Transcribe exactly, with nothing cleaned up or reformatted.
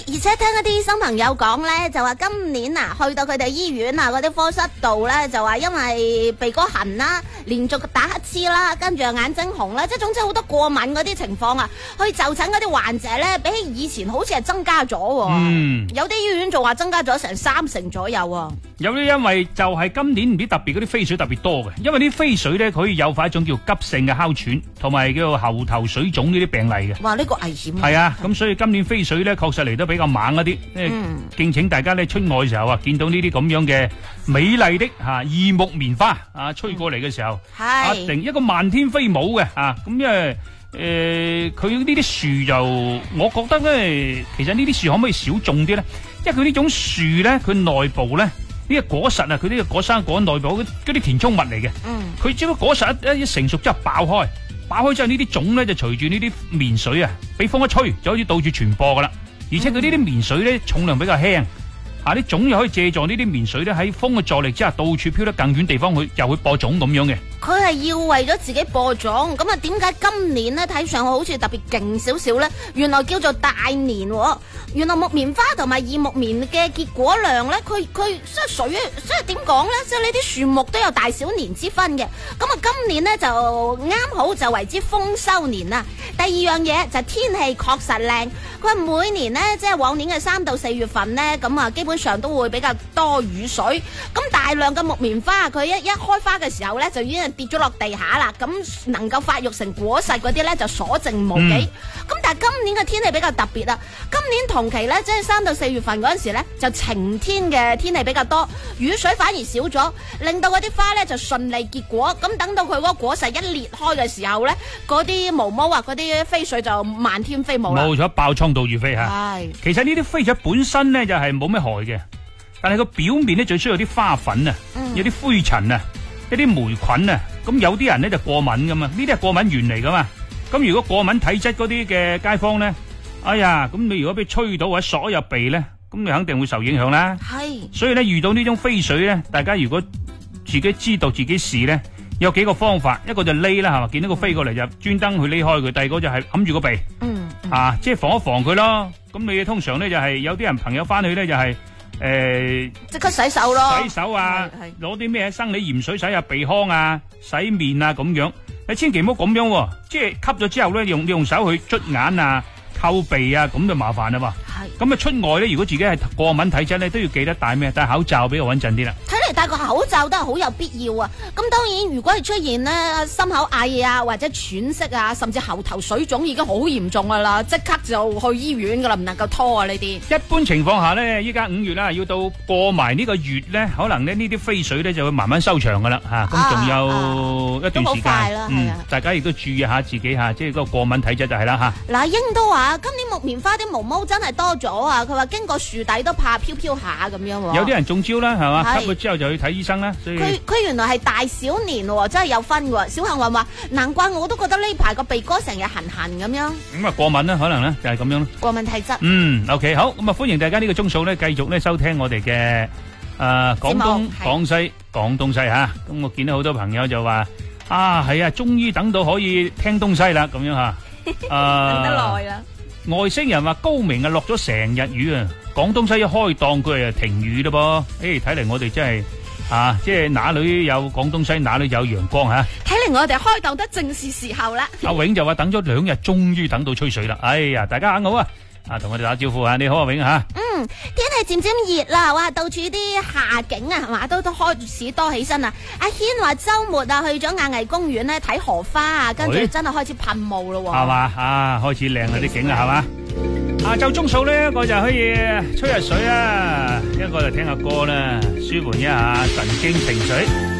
而且聽一啲新朋友講咧，就話今年啊，去到佢哋醫院啊嗰啲科室度咧，就話因為鼻哥痕啦，連續打乞嗤啦，跟住又眼睛紅啦，即係總之好多過敏嗰啲情況啊，去就診嗰啲患者咧，比起以前好似係增加咗。嗯，有啲醫院仲話增加咗成三成左右啊。 有啲因為就係今年唔知特別嗰啲飛水特別多嘅，因為啲飛水咧可以誘發一種叫急性嘅哮喘，同埋叫做喉頭水腫呢啲病例嘅。 哇，呢個危險。 係啊，咁所以今年飛水咧確實嚟得比較猛一啲。嗯，敬請大家咧出外嘅時候啊，見到呢啲咁樣嘅美麗的吓二木棉花啊吹過嚟嘅時候，係一定一個漫天飛舞嘅啊。咁因為誒佢呢啲樹就，我覺得咧，其實呢啲樹可唔可以少種啲咧？因為佢呢種樹咧，佢內部咧。呢個果實啊，佢呢個果生果內部嗰啲填充物嚟嘅，佢只不過果實一一成熟之後爆開，爆開之後呢啲種咧就隨住呢啲棉水啊，俾風一吹就可以到處傳播噶啦，而且佢呢啲棉水咧重量比較輕，啊啲種又可以借助呢啲棉水咧喺風嘅助力之下到處飄得更遠地方去，又會播種咁樣嘅。 佢係要為咗自己播種，咁啊點解今年咧睇上去好似特別勁少少咧？原來叫做大年，原來木棉花同埋二木棉嘅結果量咧，佢佢即係屬於即係點講咧？即係呢啲樹木都有大小年之分嘅。咁啊今年咧就啱好就為之豐收年啦。第二樣嘢就係天氣確實靚，佢每年咧即係往年嘅三到四月份咧，咁啊基本上都會比較多雨水，咁大量嘅木棉花佢一一開花嘅時候咧就已經跌咗落地下啦，咁能夠發育成果實嗰啲咧就所剩無幾。咁、嗯、但係今年嘅天氣比較特別啦，今年同期咧即係三到四月份嗰陣時咧就晴天嘅天氣比較多，雨水反而少咗，令到嗰啲花咧就順利結果。咁等到佢嗰個果實一裂開嘅時候咧，嗰啲毛毛啊嗰啲飛水就漫天飛舞啦。 冇錯，爆倉到如飛吓。係，其實呢啲飛水本身咧就係冇咩害嘅，但係個表面咧最需要啲花粉啊，嗯、有啲灰塵啊。一啲霉菌啊，咁有啲人咧就過敏噶嘛，呢啲係過敏源嚟噶嘛。咁如果過敏體質嗰啲嘅街坊咧，哎呀，咁你如果俾吹到或者索入鼻咧，咁你肯定會受影響啦。係，所以咧遇到呢種飛水咧，大家如果自己知道自己事咧，有幾個方法，一個就匿啦，係嘛，見到個飛過嚟就專登去匿開佢，第二個就係揞住個鼻，嗯，嗯啊，即係防一防佢咯。咁你通常咧就係、是、有啲人朋友翻去咧就係、是。誒，即、呃、刻洗手咯，洗手啊，攞啲咩生理鹽水洗下鼻腔啊，洗面啊咁樣。你千祈唔好咁樣、啊，即係吸咗之後咧，用用手去捽眼啊、扣鼻啊，咁就麻煩啦嘛。係，咁啊出外咧，如果自己係過敏體質咧，都要記得戴咩？戴口罩比較穩陣啲啦。睇嚟戴個口罩都係好有必要啊。咁當然，如果係出現咧心口翳啊，或者喘息啊，甚至喉頭水腫已經好嚴重噶啦，即刻就去醫院噶啦，唔能夠拖啊呢啲。一般情況下咧，依家五月啦，要到過埋呢個月咧，可能咧呢啲飛水咧就會慢慢收場噶啦吓。咁仲有一段時間，嗯，大家亦都注意下自己吓，即係個過敏體質就係啦吓。嗱，英都話今年木棉花啲毛毛真係多咗啊！佢話經過樹底都怕飄飄下咁樣。有啲人中招啦，係嘛？吸咗之後就去睇醫生啦。所以佢佢原來係大小年喎，真係有分喎。小幸運話，難怪我都覺得呢排個鼻哥成日痕痕咁樣。咁啊過敏啦，可能咧就係咁樣咯。過敏體質。嗯 ，OK， 好，咁啊歡迎大家呢個鐘數咧繼續咧收聽我哋嘅誒廣東廣西講東西吓。咁我見到好多朋友就話啊係啊，終於等到可以聽東西啦咁樣吓。等得耐啦。外星人話高明啊落咗成日雨啊，廣東西一開檔佢啊停雨咯噃，誒睇嚟我哋真係啊，即係哪裏有廣東西哪裏有陽光吓。睇嚟我哋開檔得正是時候啦。阿永就話等咗兩日，終於等到吹水啦。哎呀，大家好啊，啊同我哋打招呼啊，你好阿永吓。嗯，天氣漸漸熱啦，哇，到處啲夏景啊，係嘛，都都開始多起身啦。阿軒話周末啊去咗亞藝公園咧睇荷花啊，跟住真係開始噴霧咯，係嘛啊，開始靚啊啲景啊，係嘛。下晝鐘數咧，一個就可以吹下水啊，一個就聽下歌啦，舒緩一下神經情緒。